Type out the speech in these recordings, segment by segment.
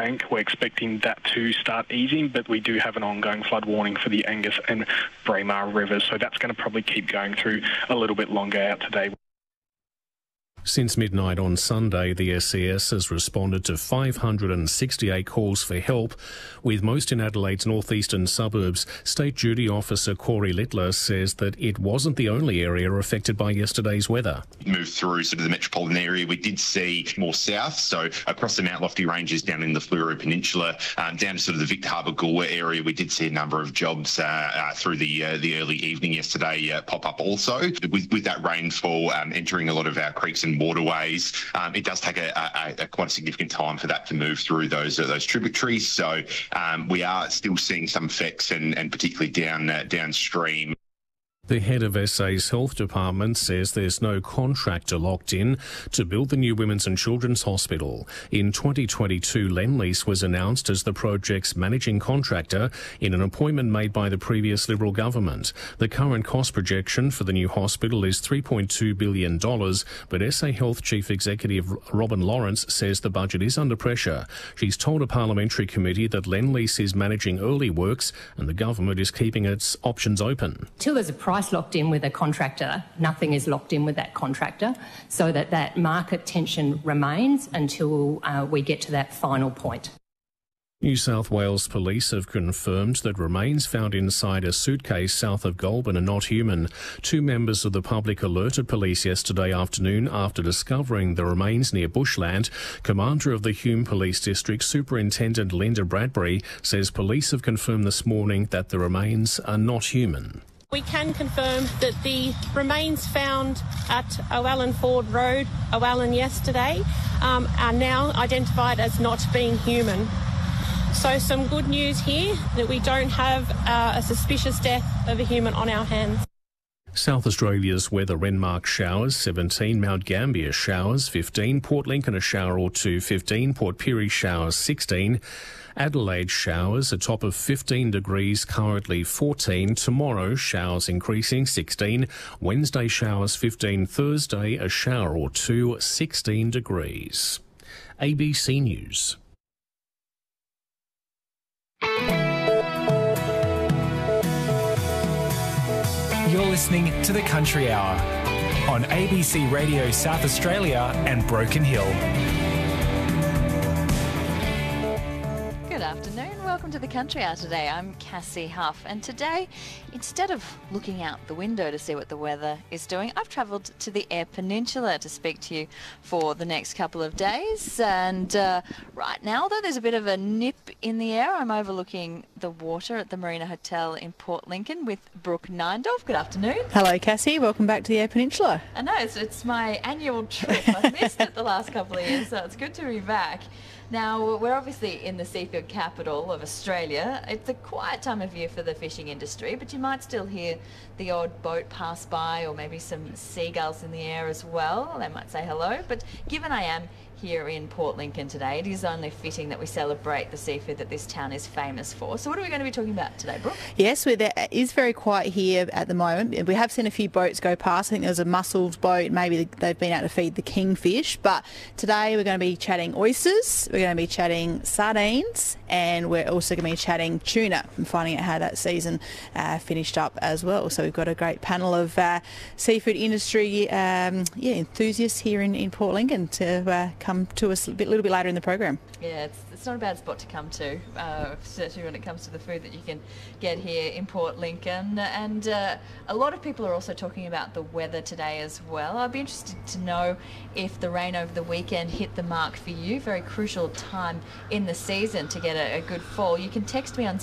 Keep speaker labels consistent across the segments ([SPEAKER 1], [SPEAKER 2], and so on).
[SPEAKER 1] bank. We're expecting that to start easing, but we do have an ongoing flood warning for the Angus and Braemar rivers, so that's going to probably keep going through a little bit longer out today.
[SPEAKER 2] Since midnight on Sunday, the SES has responded to 568 calls for help, with most in Adelaide's northeastern suburbs. State Duty Officer Corey Littler says that it wasn't the only area affected by yesterday's weather.
[SPEAKER 3] Moved through sort of the metropolitan area. We did see more south, so across the Mount Lofty Ranges down in the Fleurieu Peninsula, down to sort of the Victor Harbour Goolwa area. We did see a number of jobs through the early evening yesterday pop up also. With that rainfall entering a lot of our creeks and waterways, it does take a quite a significant time for that to move through those tributaries. So we are still seeing some effects, and particularly downstream.
[SPEAKER 2] The head of SA's Health Department says there's no contractor locked in to build the new Women's and Children's Hospital. In 2022, Lendlease was announced as the project's managing contractor in an appointment made by the previous Liberal government. The current cost projection for the new hospital is $3.2 billion, but SA Health Chief Executive Robin Lawrence says the budget is under pressure. She's told a parliamentary committee that Lendlease is managing early works and the government is keeping its options open.
[SPEAKER 4] Till there's a price locked in with a contractor, nothing is locked in with that contractor, so that market tension remains until we get to that final point.
[SPEAKER 2] New South Wales Police have confirmed that remains found inside a suitcase south of Goulburn are not human. Two members of the public alerted police yesterday afternoon after discovering the remains near Bushland. Commander of the Hume Police District, Superintendent Linda Bradbury, says police have confirmed this morning that the remains are not human.
[SPEAKER 5] We can confirm that the remains found at Owallan Ford Road, Owallan yesterday, are now identified as not being human. So some good news here that we don't have a suspicious death of a human on our hands.
[SPEAKER 2] South Australia's weather: Renmark showers 17, Mount Gambier showers 15, Port Lincoln a shower or two 15, Port Pirie showers 16, Adelaide showers a top of 15 degrees, currently 14. Tomorrow showers increasing 16, Wednesday showers 15, Thursday a shower or two 16 degrees. ABC News.
[SPEAKER 6] You're listening to The Country Hour on ABC Radio South Australia and Broken Hill.
[SPEAKER 7] Good afternoon. Welcome to The Country Hour today. I'm Cassie Huff, and today, instead of looking out the window to see what the weather is doing, I've travelled to the Eyre Peninsula to speak to you for the next couple of days. And right now, although there's a bit of a nip in the air, I'm overlooking the water at the Marina Hotel in Port Lincoln with Brooke Neindorf. Good afternoon.
[SPEAKER 8] Hello, Cassie. Welcome back to the Eyre Peninsula.
[SPEAKER 7] I know, it's my annual trip. I've missed it the last couple of years, so it's good to be back. Now, we're obviously in the seafood capital of Australia. It's a quiet time of year for the fishing industry, but you might still hear the odd boat pass by or maybe some seagulls in the air as well. They might say hello. But given I am here in Port Lincoln today, it is only fitting that we celebrate the seafood that this town is famous for. So what are we going to be talking about today, Brooke?
[SPEAKER 8] Yes, it is very quiet here at the moment. We have seen a few boats go past. I think there was a mussels boat. Maybe they've been out to feed the kingfish. But today we're going to be chatting oysters, we're going to be chatting sardines, and we're also going to be chatting tuna and finding out how that season finished up as well. So we've got a great panel of seafood industry enthusiasts here in Port Lincoln to come to us a little bit later in the program.
[SPEAKER 7] Yeah, it's not a bad spot to come to, certainly when it comes to the food that you can get here in Port Lincoln. And a lot of people are also talking about the weather today as well. I'd be interested to know if the rain over the weekend hit the mark for you. Very crucial time in the season to get a good fall. You can text me on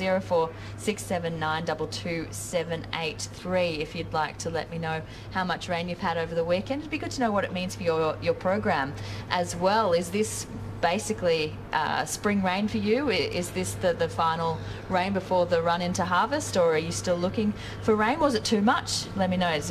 [SPEAKER 7] 0467922783 if you'd like to let me know how much rain you've had over the weekend. It'd be good to know what it means for your program as well. Is this basically spring rain for you? Is this the final rain before the run into harvest, or are you still looking for rain? Was it too much? Let me know at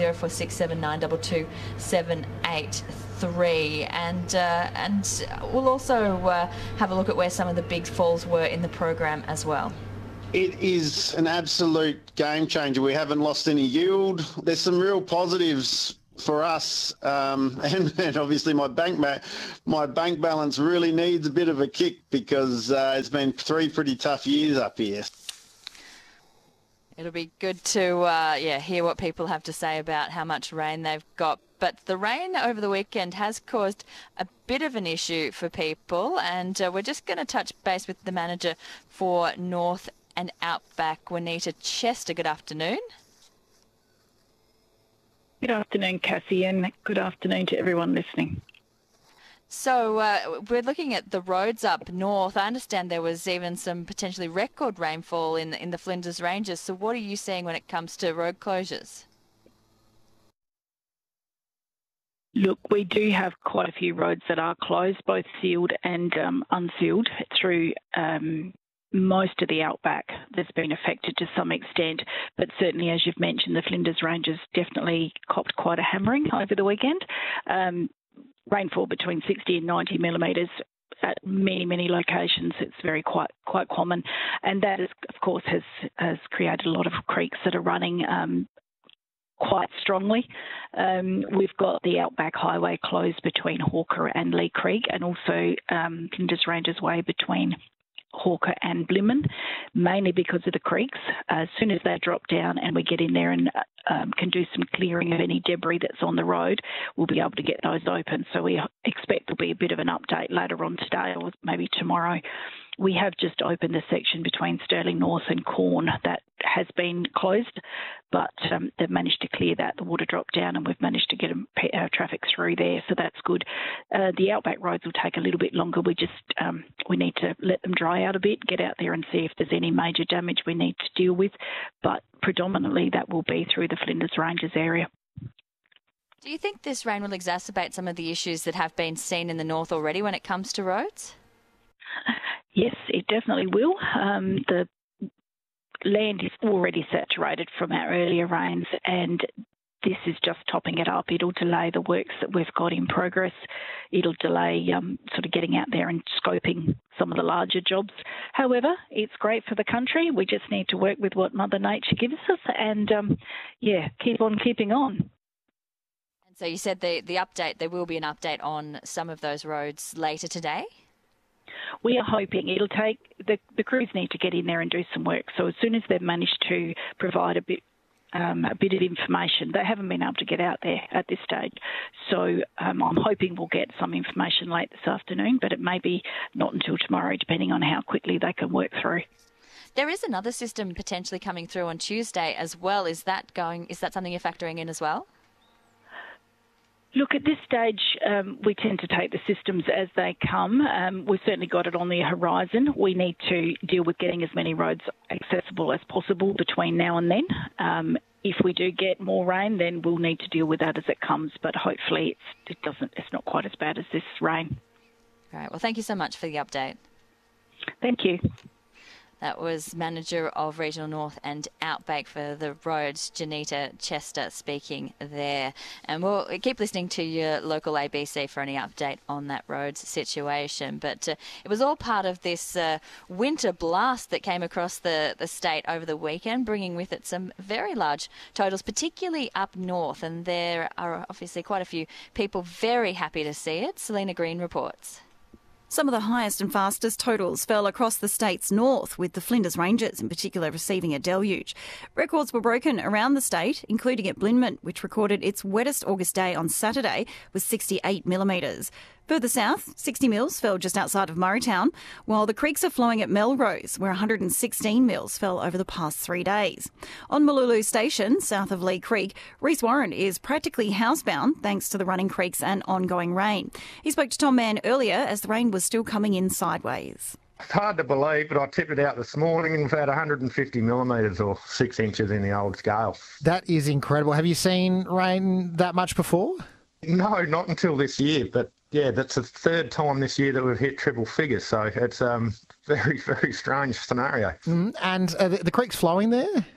[SPEAKER 7] 0467922783, and we'll also have a look at where some of the big falls were in the program as well.
[SPEAKER 9] It is an absolute game changer. We haven't lost any yield. There's some real positives for us, and obviously my bank balance really needs a bit of a kick because it's been 3 pretty tough years up here.
[SPEAKER 7] It'll be good to hear what people have to say about how much rain they've got. But the rain over the weekend has caused a bit of an issue for people, and we're just going to touch base with the manager for North and Outback, Juanita Chester. Good afternoon.
[SPEAKER 10] Good afternoon, Cassie, and good afternoon to everyone listening.
[SPEAKER 7] So we're looking at the roads up north. I understand there was even some potentially record rainfall in the Flinders Ranges. So what are you seeing when it comes to road closures?
[SPEAKER 10] Look, we do have quite a few roads that are closed, both sealed and unsealed, through most of the outback that's been affected to some extent. But certainly, as you've mentioned, the Flinders Ranges definitely copped quite a hammering over the weekend. Rainfall between 60 and 90 millimetres at many locations. It's quite common, and that is, of course, has created a lot of creeks that are running quite strongly. We've got the Outback Highway closed between Hawker and Lee Creek, and also Flinders Ranges Way between Hawker and Blimmen, mainly because of the creeks. As soon as they drop down and we get in there and can do some clearing of any debris that's on the road, we'll be able to get those open. So we expect there'll be a bit of an update later on today or maybe tomorrow. We have just opened the section between Stirling North and Corn that has been closed, but they've managed to clear that. The water dropped down and we've managed to get traffic through there, so that's good. The outback roads will take a little bit longer. We need to let them dry out a bit, get out there and see if there's any major damage we need to deal with, but predominantly that will be through the Flinders Ranges area.
[SPEAKER 7] Do you think this rain will exacerbate some of the issues that have been seen in the north already when it comes to roads?
[SPEAKER 10] Yes, it definitely will. The land is already saturated from our earlier rains, and this is just topping it up. It'll delay the works that we've got in progress. It'll delay sort of getting out there and scoping some of the larger jobs. However, it's great for the country. We just need to work with what Mother Nature gives us and, keep on keeping on.
[SPEAKER 7] And so you said the update, there will be an update on some of those roads later today?
[SPEAKER 10] We are hoping it'll take, the crews need to get in there and do some work. So as soon as they've managed to provide a bit of information, they haven't been able to get out there at this stage. So I'm hoping we'll get some information late this afternoon, but it may be not until tomorrow, depending on how quickly they can work through.
[SPEAKER 7] There is another system potentially coming through on Tuesday as well. Is that something you're factoring in as well?
[SPEAKER 10] Look, at this stage, we tend to take the systems as they come. We've certainly got it on the horizon. We need to deal with getting as many roads accessible as possible between now and then. If we do get more rain, then we'll need to deal with that as it comes. But hopefully, it's not quite as bad as this rain.
[SPEAKER 7] All right. Well, thank you so much for the update.
[SPEAKER 10] Thank you.
[SPEAKER 7] That was Manager of Regional North and Outback for the roads, Juanita Chester, speaking there. And we'll keep listening to your local ABC for any update on that roads situation. But it was all part of this winter blast that came across the state over the weekend, bringing with it some very large totals, particularly up north. And there are obviously quite a few people very happy to see it. Selena Green reports.
[SPEAKER 11] Some of the highest and fastest totals fell across the state's north, with the Flinders Ranges in particular receiving a deluge. Records were broken around the state, including at Blimmen, which recorded its wettest August day on Saturday with 68 millimetres. Further south, 60 mils fell just outside of Murraytown, while the creeks are flowing at Melrose, where 116 mils fell over the past 3 days. On Malulu Station, south of Lee Creek, Reece Warren is practically housebound thanks to the running creeks and ongoing rain. He spoke to Tom Mann earlier as the rain was still coming in sideways.
[SPEAKER 12] It's hard to believe, but I tipped it out this morning and we've had 150 millimetres or 6 inches in the old scale.
[SPEAKER 13] That is incredible. Have you seen rain that much before?
[SPEAKER 12] No, not until this year, but yeah, that's the third time this year that we've hit triple figures, so it's very, very strange scenario.
[SPEAKER 13] And the creek's flowing there?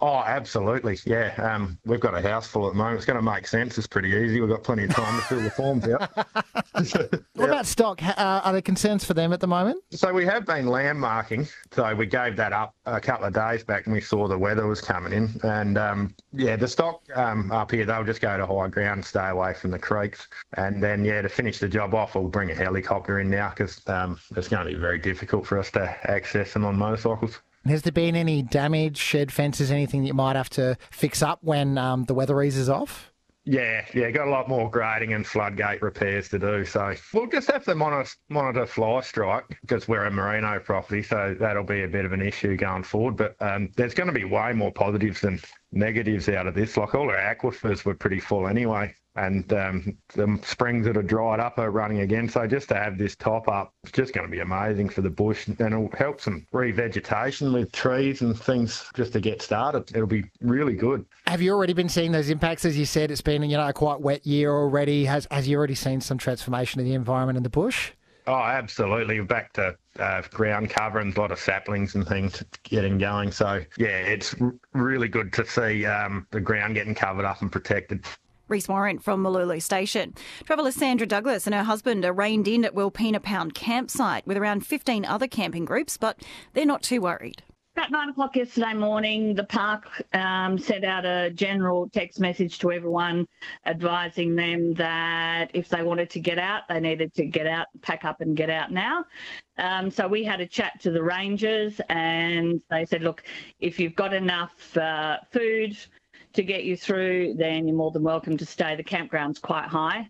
[SPEAKER 12] Oh, absolutely, yeah. We've got a house full at the moment. It's going to make sense. It's pretty easy. We've got plenty of time to fill the forms out.
[SPEAKER 13] What about stock? Are there concerns for them at the moment?
[SPEAKER 12] So we have been landmarking. So we gave that up a couple of days back when we saw the weather was coming in. And, the stock up here, they'll just go to high ground, stay away from the creeks. And then, to finish the job off, we'll bring a helicopter in now because it's going to be very difficult for us to access them on motorcycles.
[SPEAKER 13] Has there been any damage, shed fences, anything that you might have to fix up when the weather eases off?
[SPEAKER 12] Yeah, got a lot more grading and floodgate repairs to do. So we'll just have to monitor fly strike because we're a merino property, so that'll be a bit of an issue going forward. But there's going to be way more positives than negatives out of this. Like all our aquifers were pretty full anyway, and the springs that are dried up are running again. So just to have this top up, it's just going to be amazing for the bush, and it'll help some revegetation with trees and things just to get started. It'll be really good.
[SPEAKER 13] Have you already been seeing those impacts? As you said, it's been a quite wet year already. Has you already seen some transformation of the environment in the bush?
[SPEAKER 12] Oh, absolutely. Back to ground cover and a lot of saplings and things getting going. So, it's really good to see the ground getting covered up and protected.
[SPEAKER 11] Reese Warren from Moolooloo Station. Traveller Sandra Douglas and her husband are reined in at Wilpena Pound campsite with around 15 other camping groups, but they're not too worried.
[SPEAKER 14] About 9 o'clock yesterday morning, the park sent out a general text message to everyone advising them that if they wanted to get out, they needed to get out, pack up and get out now. So we had a chat to the rangers and they said, look, if you've got enough food to get you through, then you're more than welcome to stay. The campground's quite high.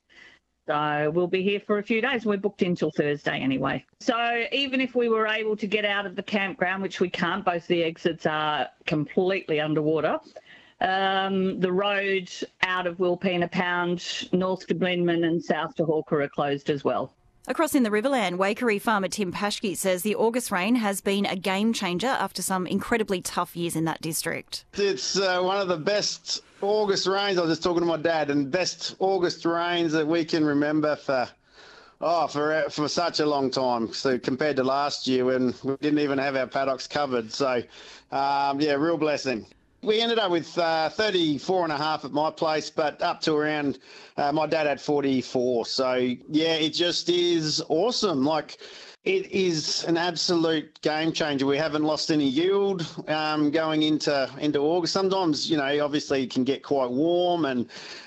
[SPEAKER 14] So we'll be here for a few days. We're booked in till Thursday anyway. So even if we were able to get out of the campground, which we can't, both the exits are completely underwater, the road out of Wilpena Pound, north to Blinman and south to Hawker are closed as well.
[SPEAKER 11] Across in the Riverland, Waikerie farmer Tim Paschke says the August rain has been a game changer after some incredibly tough years in that district.
[SPEAKER 9] It's one of the best August rains. I was just talking to my dad, and best August rains that we can remember for such a long time. So compared to last year when we didn't even have our paddocks covered. So, real blessing. We ended up with 34.5 at my place, but up to around, my dad had 44. So, it just is awesome. It is an absolute game changer. We haven't lost any yield going into August. Sometimes, obviously it can get quite warm and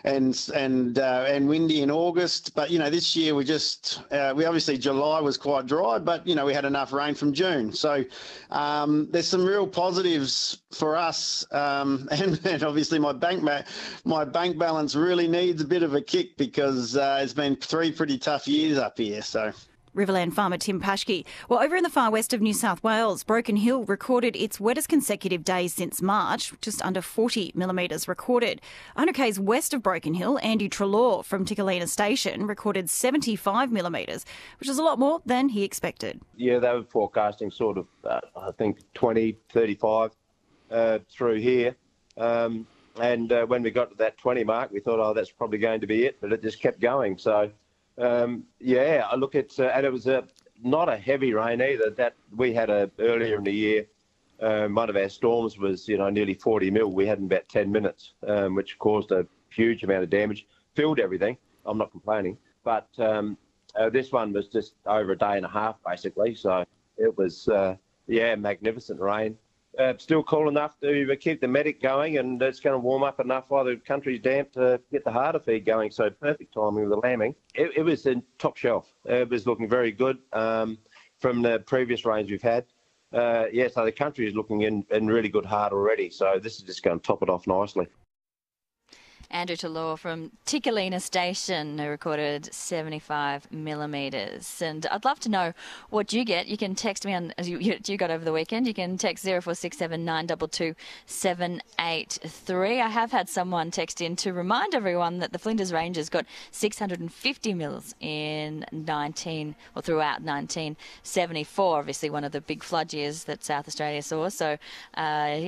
[SPEAKER 9] windy in August. But this year we obviously July was quite dry, but we had enough rain from June. So there's some real positives for us, and obviously my bank balance really needs a bit of a kick because it's been 3 pretty tough years up here. So.
[SPEAKER 11] Riverland farmer Tim Paschke. Well, over in the far west of New South Wales, Broken Hill recorded its wettest consecutive days since March, just under 40 millimetres recorded. 100 k's west of Broken Hill, Andy Treloar from Tickalina Station recorded 75 millimetres, which is a lot more than he expected.
[SPEAKER 15] Yeah, they were forecasting sort of, I think, 20, 35 through here. And when we got to that 20 mark, we thought, that's probably going to be it, but it just kept going. So, I look at, and it was not a heavy rain either. That we had earlier in the year, one of our storms was, nearly 40 mil. We had in about 10 minutes, which caused a huge amount of damage, filled everything. I'm not complaining, but this one was just over a day and a half, basically. So it was, magnificent rain. Still cool enough to keep the medic going, and it's going to warm up enough while the country's damp to get the harder feed going. So perfect timing with the lambing. It was in top shelf. It was looking very good from the previous rains we've had. So the country is looking in really good heart already. So this is just going to top it off nicely.
[SPEAKER 7] Andrew Treloar from Tickalina Station, who recorded 75 millimetres. And I'd love to know what you get. You can text me on, as you got over the weekend. You can text 0467 922 783. I have had someone text in to remind everyone that the Flinders Rangers got 650 mils in throughout 1974. Obviously, one of the big flood years that South Australia saw. So,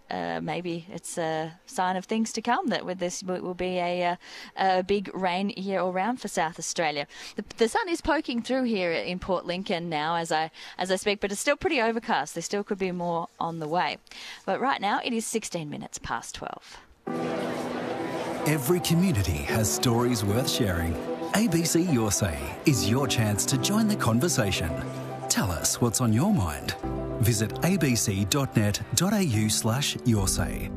[SPEAKER 7] maybe it's a sign of things to come, that with this will be a big rain year all round for South Australia. The sun is poking through here in Port Lincoln now as I speak, but it's still pretty overcast. There still could be more on the way. But right now it is 16 minutes past 12.
[SPEAKER 16] Every community has stories worth sharing. ABC Your Say is your chance to join the conversation. Tell us what's on your mind. Visit abc.net.au/yoursay.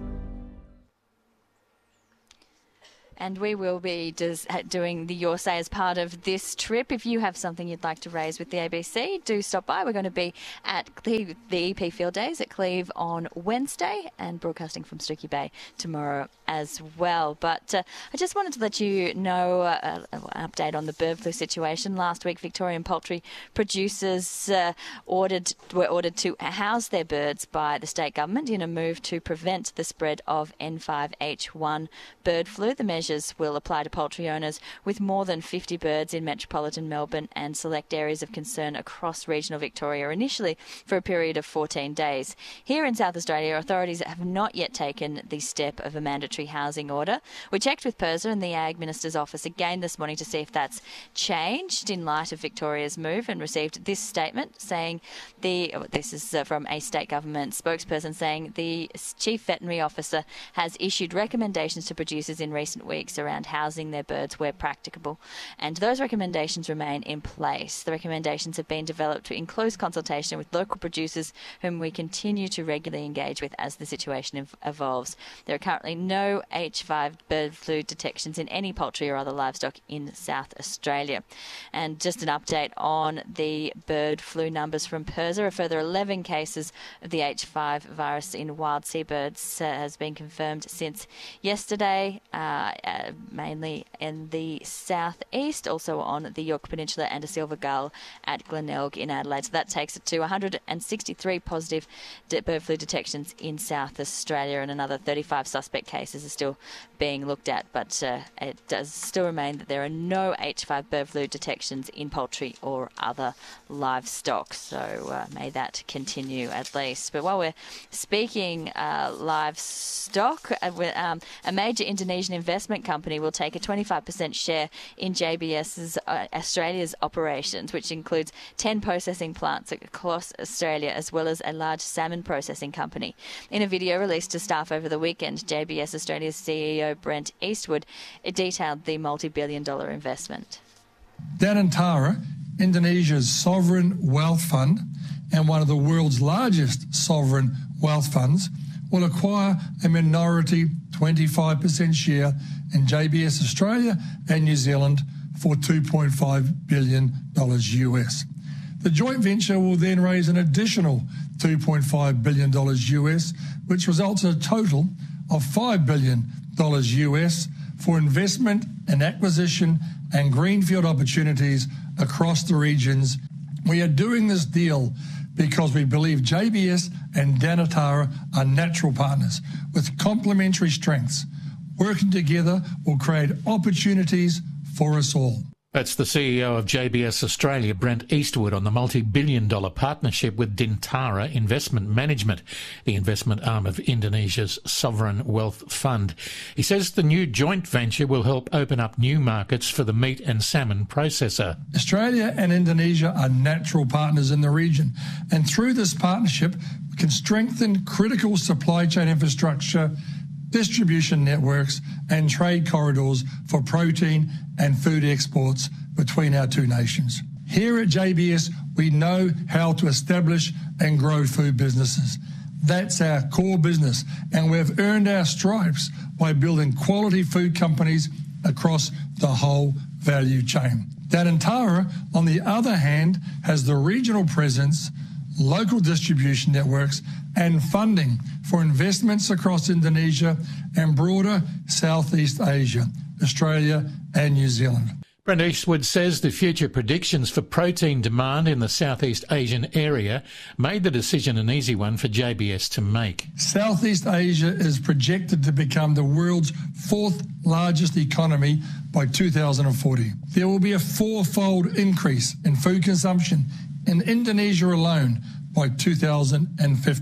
[SPEAKER 7] And we will be doing the Your Say as part of this trip. If you have something you'd like to raise with the ABC, do stop by. We're going to be at the EP Field Days at Cleve on Wednesday and broadcasting from Stookie Bay tomorrow as well. But I just wanted to let you know an update on the bird flu situation. Last week, Victorian poultry producers were ordered to house their birds by the state government in a move to prevent the spread of N5H1 bird flu. The measure will apply to poultry owners with more than 50 birds in metropolitan Melbourne and select areas of concern across regional Victoria, initially for a period of 14 days. Here in South Australia, authorities have not yet taken the step of a mandatory housing order. We checked with PIRSA and the Ag Minister's office again this morning to see if that's changed in light of Victoria's move, and received this statement saying this is from a state government spokesperson saying the Chief Veterinary Officer has issued recommendations to producers in recent weeks around housing their birds where practicable, and those recommendations remain in place. The recommendations have been developed in close consultation with local producers whom we continue to regularly engage with as the situation evolves. There are currently no H5 bird flu detections in any poultry or other livestock in South Australia. And just an update on the bird flu numbers from PIRSA. A further 11 cases of the H5 virus in wild seabirds has been confirmed since yesterday, mainly in the southeast, also on the Yorke Peninsula, and a silver gull at Glenelg in Adelaide. So that takes it to 163 positive bird flu detections in South Australia, and another 35 suspect cases are still being looked at, but it does still remain that there are no H5 bird flu detections in poultry or other livestock. So may that continue at least. But while we're speaking livestock, a major Indonesian investment company will take a 25% share in JBS's Australia's operations, which includes 10 processing plants across Australia, as well as a large salmon processing company. In a video released to staff over the weekend, JBS Australia's CEO Brent Eastwood detailed the multi-billion-dollar investment.
[SPEAKER 17] Danantara, Indonesia's sovereign wealth fund and one of the world's largest sovereign wealth funds, will acquire a minority 25% share in JBS Australia and New Zealand for $2.5 billion US. The joint venture will then raise an additional $2.5 billion US, which results in a total of $5 billion US for investment and acquisition and greenfield opportunities across the regions. We are doing this deal because we believe JBS and Danantara are natural partners with complementary strengths. Working together will create opportunities for us all.
[SPEAKER 18] That's the CEO of JBS Australia, Brent Eastwood, on the multi-billion-dollar partnership with Dintara Investment Management, the investment arm of Indonesia's sovereign wealth fund. He says the new joint venture will help open up new markets for the meat and salmon processor.
[SPEAKER 17] Australia and Indonesia are natural partners in the region, and through this partnership, we can strengthen critical supply chain infrastructure, distribution networks and trade corridors for protein and food exports between our two nations. Here at JBS, we know how to establish and grow food businesses. That's our core business, and we've earned our stripes by building quality food companies across the whole value chain. Danantara, on the other hand, has the regional presence, local distribution networks and funding for investments across Indonesia and broader Southeast Asia, Australia and New Zealand.
[SPEAKER 18] Brent Eastwood says the future predictions for protein demand in the Southeast Asian area made the decision an easy one for JBS to make.
[SPEAKER 17] Southeast Asia is projected to become the world's fourth largest economy by 2040. There will be a fourfold increase in food consumption in Indonesia alone by 2050.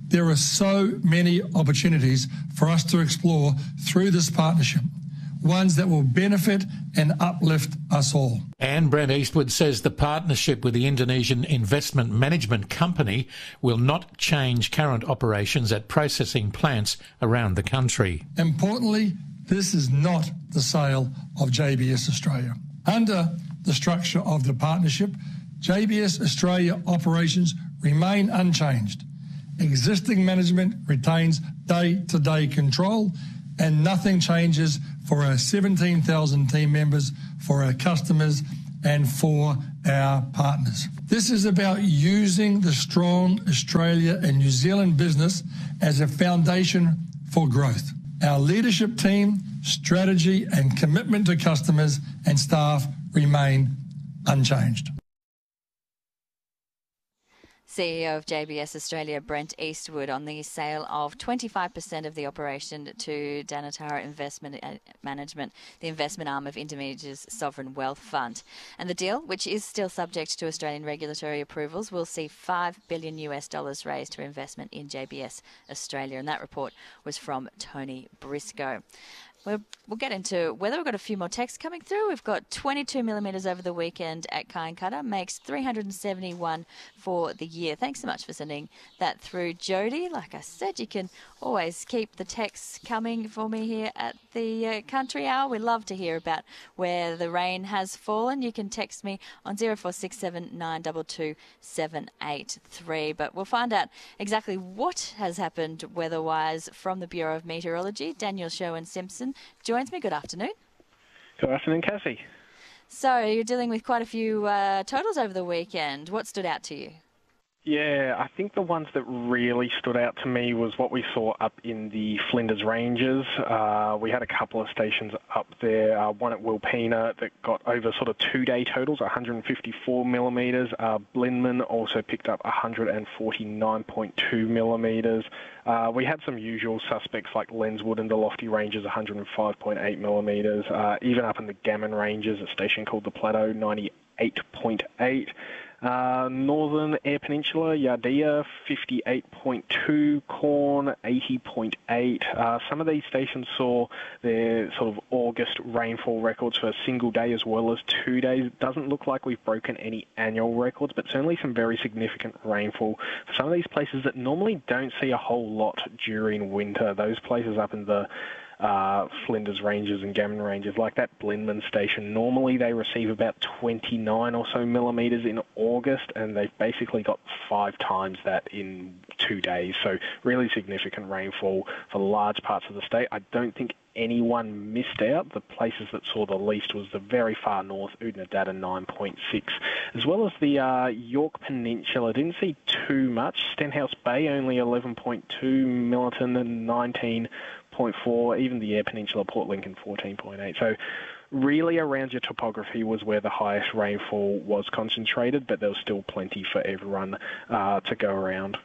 [SPEAKER 17] There are so many opportunities for us to explore through this partnership, ones that will benefit and uplift us all.
[SPEAKER 18] And Brent Eastwood says the partnership with the Indonesian Investment Management Company will not change current operations at processing plants around the country.
[SPEAKER 17] Importantly, this is not the sale of JBS Australia. Under the structure of the partnership, JBS Australia operations remain unchanged. Existing management retains day-to-day control, and nothing changes for our 17,000 team members, for our customers, and for our partners. This is about using the strong Australia and New Zealand business as a foundation for growth. Our leadership team, strategy, and commitment to customers and staff remain unchanged.
[SPEAKER 7] CEO of JBS Australia, Brent Eastwood, on the sale of 25% of the operation to Danatara Investment Management, the investment arm of Indonesia's sovereign wealth fund. And the deal, which is still subject to Australian regulatory approvals, will see $5 billion raised for investment in JBS Australia. And that report was from Tony Briscoe. We'll get into weather. We've got a few more texts coming through. We've got 22 millimetres over the weekend at Kynecutter, makes 371 for the year. Thanks so much for sending that through, Jody. Like I said, you can always keep the texts coming for me here at the Country Hour. We love to hear about where the rain has fallen. You can text me on 0467 922 783. But we'll find out exactly what has happened weather-wise from the Bureau of Meteorology. Daniel Sherwin-Simpson joins me. Good afternoon.
[SPEAKER 1] Good afternoon, Cassie.
[SPEAKER 7] So you're dealing with quite a few totals over the weekend. What stood out to you?
[SPEAKER 1] Yeah, I think the ones that really stood out to me was what we saw up in the Flinders Ranges. We had a couple of stations up there, one at Wilpena that got over sort of 2-day totals, 154 millimetres. Blinman also picked up 149.2 millimetres. We had some usual suspects like Lenswood and the Lofty Ranges, 105.8 millimetres. Even up in the Gammon Ranges, a station called the Plateau, 98.8. Northern Eyre Peninsula, Yardea, 58.2, Corn, 80.8. Some of these stations saw their sort of August rainfall records for a single day as well as 2 days. It doesn't look like we've broken any annual records, but certainly some very significant rainfall for some of these places that normally don't see a whole lot during winter. Those places up in the Flinders Ranges and Gammon Ranges, like that Blinman station, normally they receive about 29 or so millimetres in August, and they've basically got 5 times that in 2 days. So really significant rainfall for large parts of the state. I don't think anyone missed out. The places that saw the least was the very far north, Oodnadatta 9.6, as well as the Yorke Peninsula. Didn't see too much. Stenhouse Bay only 11.2, Millerton 19.4, even the Eyre Peninsula, Port Lincoln 14.8. So really around your topography was where the highest rainfall was concentrated, but there was still plenty for everyone to go around.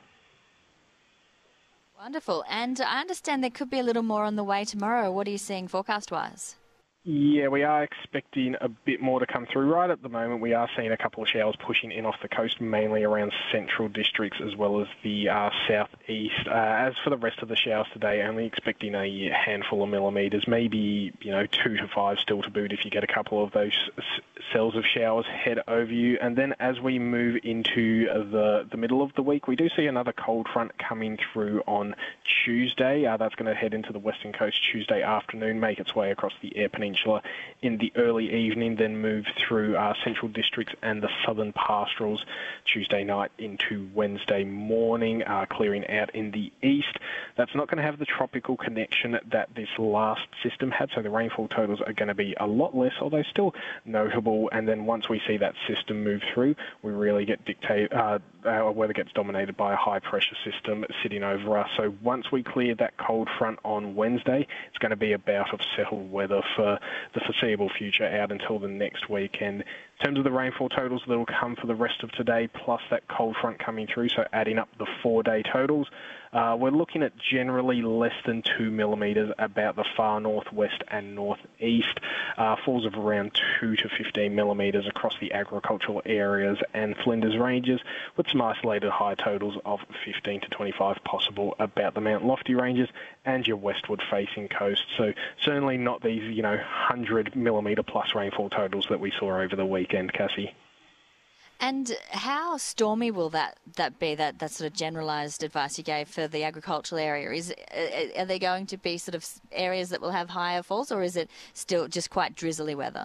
[SPEAKER 7] Wonderful. And I understand there could be a little more on the way tomorrow. What are you seeing forecast-wise?
[SPEAKER 1] Yeah, we are expecting a bit more to come through. Right at the moment, we are seeing a couple of showers pushing in off the coast, mainly around central districts as well as the southeast. As for the rest of the showers today, only expecting a handful of millimetres, maybe 2 to 5 still to boot if you get a couple of those cells of showers head over you. And then as we move into the middle of the week, we do see another cold front coming through on Tuesday. That's going to head into the western coast Tuesday afternoon, make its way across the Eyre Peninsula in the early evening, then move through central districts and the southern pastorals Tuesday night into Wednesday morning, clearing out in the east. That's not going to have the tropical connection that this last system had, so the rainfall totals are going to be a lot less, although still notable. And then once we see that system move through, we really get our weather gets dominated by a high pressure system sitting over us. So once we clear that cold front on Wednesday, it's going to be a bout of settled weather for the foreseeable future out until the next weekend. In terms of the rainfall totals that will come for the rest of today, plus that cold front coming through, so adding up the 4-day totals, we're looking at generally less than 2 millimetres about the far northwest and northeast, falls of around 2 to 15 millimetres across the agricultural areas and Flinders Ranges, with some isolated high totals of 15 to 25 possible about the Mount Lofty Ranges and your westward-facing coast. So certainly not these, 100 millimetre plus rainfall totals that we saw over the weekend, Cassie.
[SPEAKER 11] And how stormy will that be, that sort of generalised advice you gave for the agricultural area? Are there going to be sort of areas that will have higher falls, or is it still just quite drizzly weather?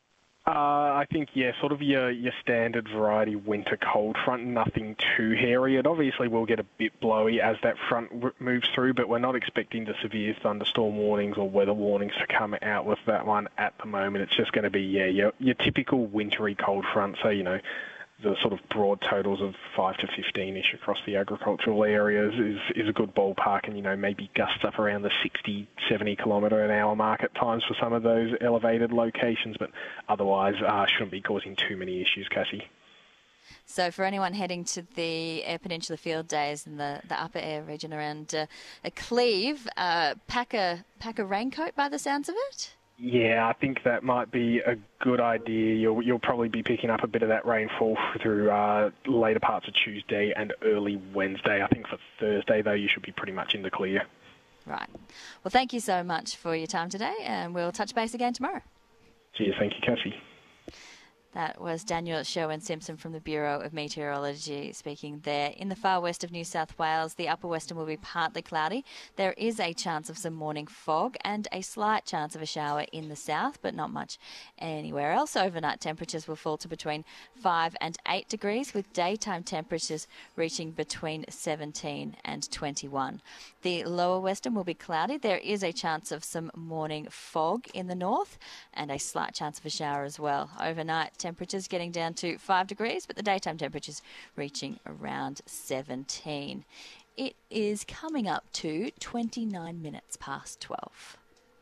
[SPEAKER 1] I think, sort of your standard variety winter cold front, nothing too hairy. It obviously will get a bit blowy as that front moves through, but we're not expecting the severe thunderstorm warnings or weather warnings to come out with that one at the moment. It's just going to be, your typical wintry cold front, so, the sort of broad totals of 5 to 15-ish across the agricultural areas is a good ballpark, and, maybe gusts up around the 60, 70 kilometre an hour mark at times for some of those elevated locations, but otherwise shouldn't be causing too many issues, Cassie.
[SPEAKER 11] So for anyone heading to the Eyre Peninsula Field Days in the upper Eyre region around Cleve, pack a raincoat by the sounds of it?
[SPEAKER 1] Yeah, I think that might be a good idea. You'll probably be picking up a bit of that rainfall through later parts of Tuesday and early Wednesday. I think for Thursday, though, you should be pretty much in the clear.
[SPEAKER 11] Right. Well, thank you so much for your time today, and we'll touch base again tomorrow.
[SPEAKER 1] Cheers. Thank you, Cassie.
[SPEAKER 11] That was Daniel Sherwin-Simpson from the Bureau of Meteorology speaking there. In the far west of New South Wales, the upper western will be partly cloudy. There is a chance of some morning fog and a slight chance of a shower in the south, but not much anywhere else. Overnight temperatures will fall to between 5 and 8 degrees, with daytime temperatures reaching between 17 and 21. The lower western will be cloudy. There is a chance of some morning fog in the north and a slight chance of a shower as well. Overnight temperatures getting down to 5 degrees, but the daytime temperatures reaching around 17. It is coming up to 29 minutes past 12.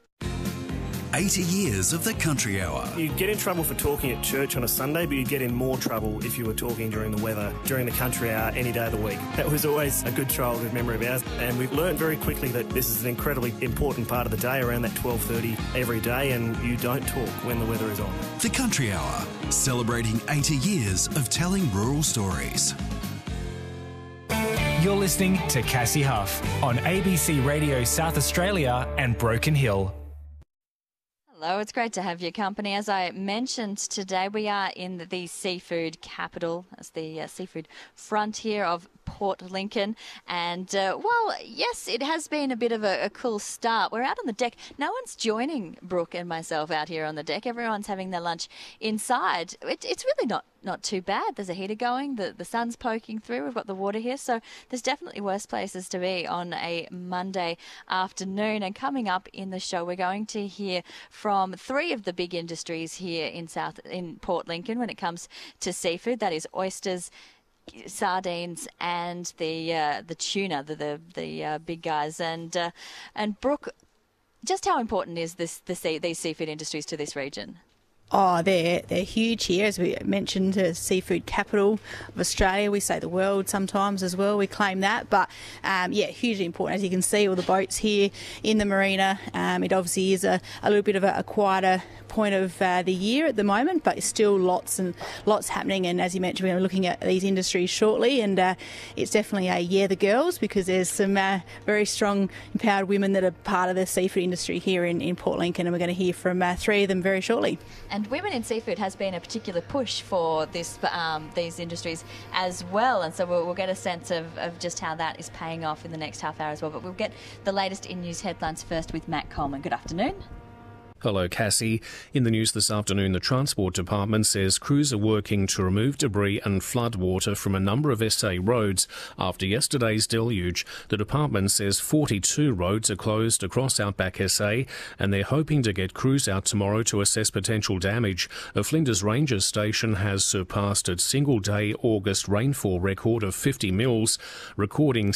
[SPEAKER 16] 80 years of the Country Hour.
[SPEAKER 19] You'd get in trouble for talking at church on a Sunday, but you'd get in more trouble if you were talking during the weather, during the Country Hour, any day of the week. That was always a good childhood memory of ours, and we've learned very quickly that this is an incredibly important part of the day, around that 12:30 every day, and you don't talk when the weather is on.
[SPEAKER 16] The Country Hour, celebrating 80 years of telling rural stories.
[SPEAKER 6] You're listening to Cassie Huff on ABC Radio South Australia and Broken Hill.
[SPEAKER 11] Hello, it's great to have your company. As I mentioned today, we are in the seafood capital, as the seafood frontier of Port Lincoln. And, well, yes, it has been a bit of a cool start. We're out on the deck. No one's joining Brooke and myself out here on the deck. Everyone's having their lunch inside. It's really not too bad. There's a heater going. The sun's poking through. We've got the water here. So there's definitely worse places to be on a Monday afternoon. And coming up in the show, we're going to hear from 3 of the big industries here in Port Lincoln when it comes to seafood. That is oysters, sardines, and the tuna, the big guys. And Brooke, just how important is these seafood industries to this region?
[SPEAKER 8] Oh, they're huge here. As we mentioned, the seafood capital of Australia. We say the world sometimes as well. We claim that. But, hugely important. As you can see, all the boats here in the marina. It obviously is a little bit of a quieter point of the year at the moment, but still lots happening. And as you mentioned, we're looking at these industries shortly. And it's definitely the girls, because there's some very strong, empowered women that are part of the seafood industry here in Port Lincoln. And we're going to hear from 3 of them very shortly.
[SPEAKER 11] And women in seafood has been a particular push for these industries as well. And so we'll get a sense of just how that is paying off in the next half hour as well. But we'll get the latest in news headlines first with Matt Coleman. Good afternoon.
[SPEAKER 2] Hello, Cassie. In the news this afternoon, the Transport Department says crews are working to remove debris and flood water from a number of SA roads after yesterday's deluge. The department says 42 roads are closed across Outback SA, and they're hoping to get crews out tomorrow to assess potential damage. A Flinders Ranges station has surpassed its single-day August rainfall record of 50 mils, recording